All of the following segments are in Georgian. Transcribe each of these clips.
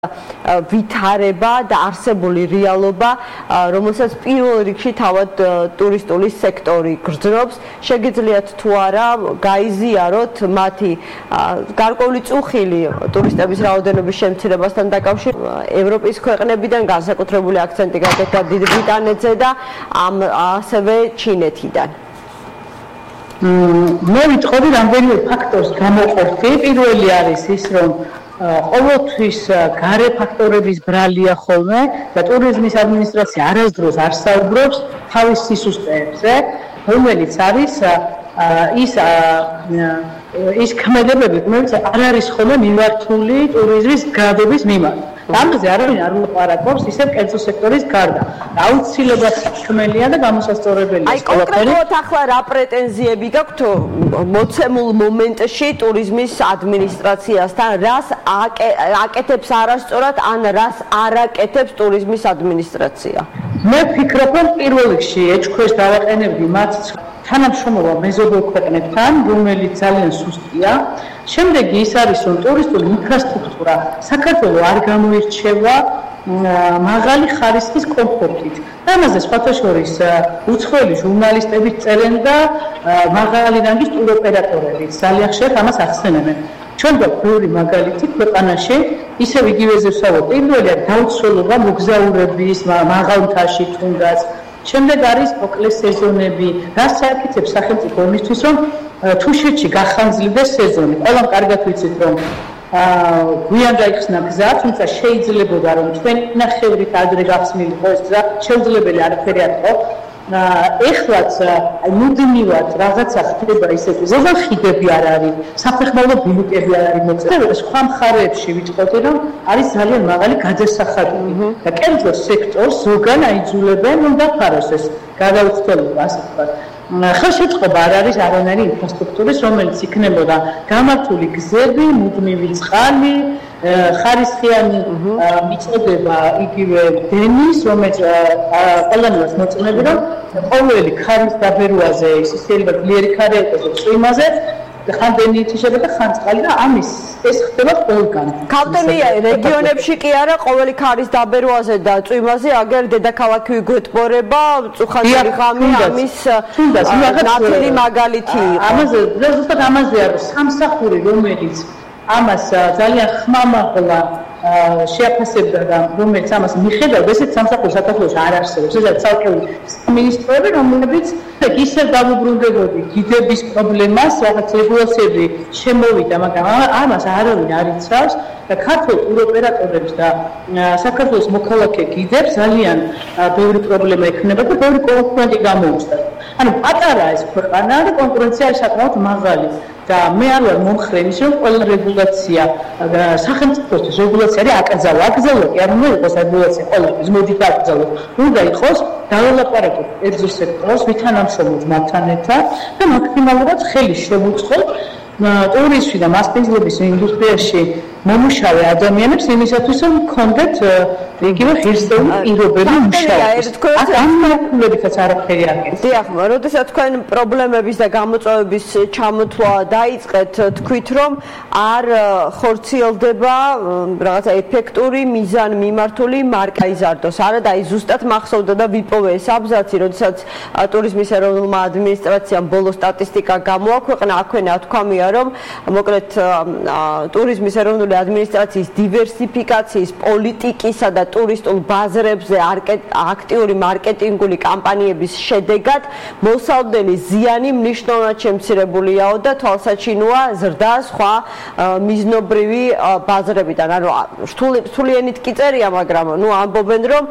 ვითარება და არსებული რეალობა, რომელსაც პირველ რიგში თავად ტურისტული სექტორი გრძნობს, შეგიძლიათ თუ არა გაიზიაროთ მათი გარკვეული წუხილი ტურისტების რაოდენობის შემცირებასთან დაკავშირებით ევროპის ქვეყნებიდან განსაკუთრებული აქცენტი გადადგა დიდ ბრიტანეთზე და ასევე ჩინეთიდან. მე ვიტყოდი რამდენიმე ფაქტორს გამოყოფი. პირველი არის ის, რომ ყოველთვის გარე ფაქტორების ბრალია ხოლმე და ტურიზმის ადმინისტრაცია არასდროს არ საუბრობს თავის სისუსტეებზე, რომელიც არის ის ქმედებები, რომელიც არ არის ხოლმე მიმართული ტურიზმის გადადების მიმართ. ამაზე არავინ არ ვლაპარაკობს ისევ კერძო სექტორის გარდა. აუცილებლად საქმელია და გამოსასწორებელია. აი კონკრეტულად ახლა რა პრეტენზიები გაქვთ მოცემულ მომენტში ტურიზმის ადმინისტრაციასთან, რას აკეთებს არასწორად ან რას არ აკეთებს ტურიზმის ადმინისტრაცია? მე ვფიქრობ, რომ პირველ რიგში ეჭქვეშ დავაყენებდი მათ თანამშრომლობა მეზობელ ქვეყნებთან, რომელიც ძალიან სუსტია. შემდეგი ის არის, რომ ტურისტული ინფრასტრუქტურა საქართველოს არ გამოირჩევა მაღალი ხარისხის კომფორტით. ამაზე სხვათა შორის უცხოელი ჟურნალისტები წერენ და მაღალი რანგის ტუროპერატორები ძალიან ხშირად ამას ახსენებენ. ჩვენ გვაქვს ბევრი მაგალითი ქვეყანაში, ისევ იგივეზე ვსაუბრობ. პირველი არის დაუცველობა მოგზაურების მაღალ მთაში თუნდაც. შემდეგ არის მოკლე სეზონები, რაც საერთოდ სახელმწიფო იმისთვის, რომ თუშეთში გახანძლიდეს სეზონი. ყველამ კარგად ვიცით, რომ გვიან გაიხსნა გზა, თუმცა შეიძლებოდა, რომ თქვენი ნახევრით ადრე გახსნილიყო ეს გზა, შეუძლებელი არაფერი არ იყო. ეხლაც მუდმივად რაღაცა ხდება ისეთი, ზოგადად ხიდები არ არის, საფეხმავლო ბილიკები არ არის მოწესრიგებული. სხვა მხარეებში ვიტყოდი, რომ არის ძალიან მაღალი გადასახადები და კერძო სექტორს ზოგან აიძულებენ, რომ დაფაროს ეს გადაუცდელობა, ასე ვთქვათ. ხელშეწყობა არ არის არანაირი ინფრასტრუქტურის, რომელიც იქნებოდა გამართული გზები, მუდმივი წყალი, ხარისხიანი მიწოდება იგივე დენის, რომელიც ყველანაირად მოწმები, რომ ყოველი ქარის დაბერვაზე ის შეიძლება ძლიერი ქარი იყოს წვიმაზე, ხან დენი ითიშება და ხან წყალი და ამის ეს ხდება ყველგან. ქავტონია რეგიონებში კი არა, ყოველი ქარის დაბერვაზე და წვიმაზე აგერ დედაქალაქი გვეტყორება, წუხანძირი ღამე ამის ნათელი მაგალითი იყო. ამაზე ზუსტად ამაზე არის სამსახური, რომელიც ამას ძალიან ხმამაღლა შეაფასებდა და რომელიც ამას მიხედავდა, ესეც სამსახური საქართველოში არ არსებობს. ეს არის ცალკეული სამინისტროები, რომლებიც ისევ დავუბრუნდებოდი გიდების პრობლემას, რაღაც რეგულაციები შემოვიდა, მაგრამ ამას არავინ არ იცავს და ქართულ ტუროპერატორებს და საქართველოს მოქალაქე გიდებს ძალიან ბევრი პრობლემა ექნება და ბევრი კონკურენტი გამოუჩნდათ. ანუ პატარა ეს ქვეყანა და კონკურენცია არის საკმაოდ მაღალი. და მე არ ვარ მომხრე იმის, რომ ყველა რეგულაცია სახელმწიფოსთვის რეგულაცია არის აკრძალვა კი არ უნდა იყოს რეგულაცია ყველაფერს მოდი დაკრძალოთ. უნდა იყოს დაველაპარაკოთ კერძო სექტორს, ვითანამშრომლოთ მათთან ერთად და მაქსიმალურად ხელი შევუწყოთ ტურიზმში და მასპინძლობის ინდუსტრიაში მომუშავე ადამიანებს იმისათვის, რომ გქონდეთ იგივე ღირსეული პირობები მუშაობის. ამალებითაც არაფერი არ გეცდით. დიახ, როდესაც თქვენ პრობლემების და გამოწვევების ჩამოთვლა დაიწყეთ, თქვით, რომ არ ხორციელდება რაღაცა ეფექტური, მიზანმიმართული მარკეტინგი იზარდოს. არა და აი ზუსტად მახსოვდა და ვიპოვე ეს აბზაცი, როდესაც ტურიზმის ეროვნულმა ადმინისტრაციამ ბოლო სტატისტიკა გამოაქვეყნა, აქვენა თქვამია, რომ მოკლედ ტურიზმის ეროვნული ადმინისტრაციის დივერსიფიკაციის პოლიტიკისა და ტურისტულ ბაზრებზე აქტიური მარკეტინგული კამპანიების შედეგად მოსალდელი ზიანი მნიშვნელოვნად შემცირებულიაო და თვალსაჩინოა ზრდა სხვა მიზნობრივი ბაზრებიდან. ანუ რთული ენით კი წერია, მაგრამ ამბობენ, რომ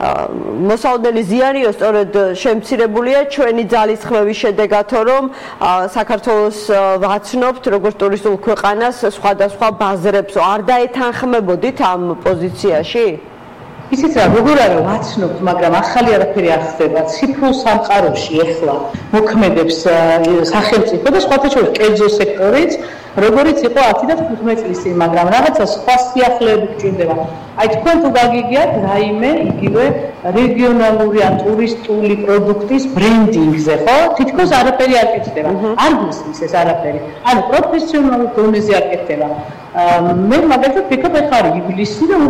მოსალდელი ზიანიო სწორედ შემცირებულია ჩვენი ძალისხმევის შედეგათო, რომ საქართველოს ვაცნობთ როგორც ტურისტულ ქვეყანას სხვადასხვა ბაზრებს არ დაეთანხმებოდით ამ პოზიციაში? ისიც რა, როგორ არა ვაცნობთ, მაგრამ ახალი არაფერი არ ხდება. ციფრულ სამყაროში ეხლა მოქმედებს სახელმწიფო და სხვათა შორის კერძო სექტორიც, როგორც იყო 10 და 15 წლის წინ, მაგრამ რაღაცა სხვა სიახლეები გჭირდება. აი თქვენ თუ გაგიგიათ რაიმე იგივე რეგიონალური ან ტურისტული პროდუქტის ბრენდინგზე, ხო? თითქოს არაფერი არ კეთდება. არ გულისხმის ეს არაფერი. ანუ პროფესიონალურ დონეზე არ კეთდება. მე მაგალითად ვფიქრობ, ეხლა ივლისი და